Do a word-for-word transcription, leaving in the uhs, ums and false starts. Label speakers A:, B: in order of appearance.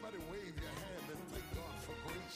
A: Somebody wave your hand and thank God for grace.